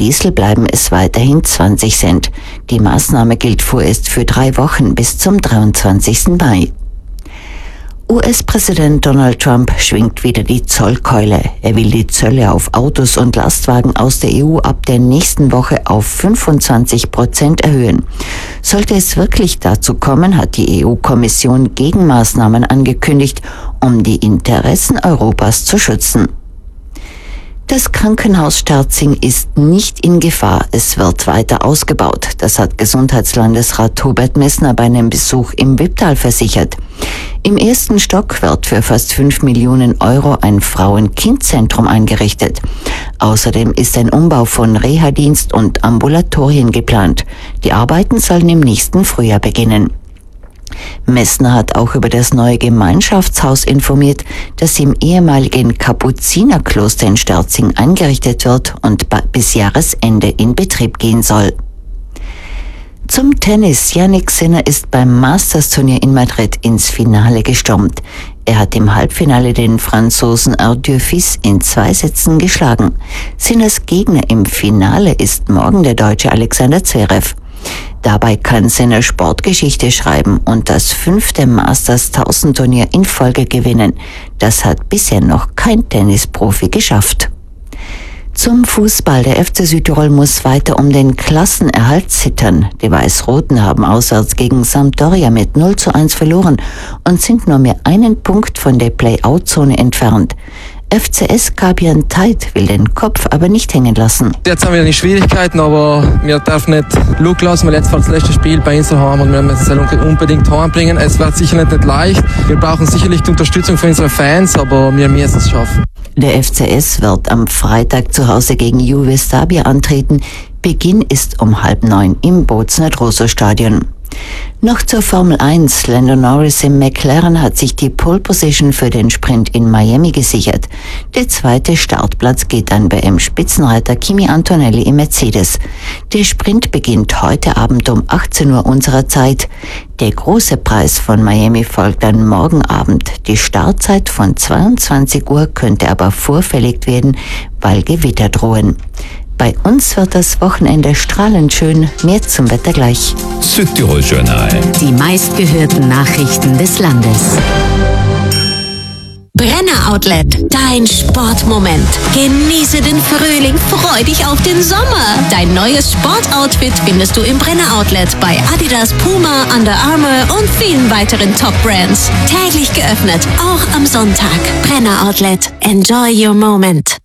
Diesel bleiben es weiterhin 20 Cent. Die Maßnahme gilt vorerst für 3 Wochen bis zum 23. Mai. US-Präsident Donald Trump schwingt wieder die Zollkeule. Er will die Zölle auf Autos und Lastwagen aus der EU ab der nächsten Woche auf 25% erhöhen. Sollte es wirklich dazu kommen, hat die EU-Kommission Gegenmaßnahmen angekündigt, um die Interessen Europas zu schützen. Das Krankenhaus Sterzing ist nicht in Gefahr, es wird weiter ausgebaut. Das hat Gesundheitslandesrat Hubert Messner bei einem Besuch im Wipptal versichert. Im 1. Stock wird für fast 5 Millionen Euro ein Frauen-Kind-Zentrum eingerichtet. Außerdem ist ein Umbau von Reha-Dienst und Ambulatorien geplant. Die Arbeiten sollen im nächsten Frühjahr beginnen. Messner hat auch über das neue Gemeinschaftshaus informiert, das im ehemaligen Kapuzinerkloster in Sterzing eingerichtet wird und bis Jahresende in Betrieb gehen soll. Zum Tennis. Jannik Sinner ist beim Masters-Turnier in Madrid ins Finale gestürmt. Er hat im Halbfinale den Franzosen Arthur Fils in 2 Sätzen geschlagen. Sinners Gegner im Finale ist morgen der Deutsche Alexander Zverev. Dabei kann Sinner Sportgeschichte schreiben und das 5. Masters-1000-Turnier in Folge gewinnen. Das hat bisher noch kein Tennisprofi geschafft. Zum Fußball. Der FC Südtirol muss weiter um den Klassenerhalt zittern. Die Weiß-Roten haben auswärts gegen Sampdoria mit 0:1 verloren und sind nur mehr einen Punkt von der Play-Out-Zone entfernt. FCS Kabian Teit will den Kopf aber nicht hängen lassen. Jetzt haben wir die Schwierigkeiten, aber wir dürfen nicht Glück lassen, weil jetzt war das letzte Spiel bei uns daheim und wir müssen es unbedingt heimbringen. Es wird sicher nicht leicht. Wir brauchen sicherlich die Unterstützung von unseren Fans, aber wir müssen es schaffen. Der FCS wird am Freitag zu Hause gegen Juve Stabia antreten. Beginn ist um 8:30 im Bozner Droso-Stadion. Noch zur Formel 1. Lando Norris im McLaren hat sich die Pole Position für den Sprint in Miami gesichert. Der 2. Startplatz geht an WM-Spitzenreiter Kimi Antonelli im Mercedes. Der Sprint beginnt heute Abend um 18 Uhr unserer Zeit. Der große Preis von Miami folgt dann morgen Abend. Die Startzeit von 22 Uhr könnte aber vorverlegt werden, weil Gewitter drohen. Bei uns wird das Wochenende strahlend schön. Mehr zum Wetter gleich. Südtirol Journal. Die meistgehörten Nachrichten des Landes. Brenner Outlet, dein Sportmoment. Genieße den Frühling, freu dich auf den Sommer. Dein neues Sportoutfit findest du im Brenner Outlet bei Adidas, Puma, Under Armour und vielen weiteren Top-Brands. Täglich geöffnet, auch am Sonntag. Brenner Outlet, enjoy your moment.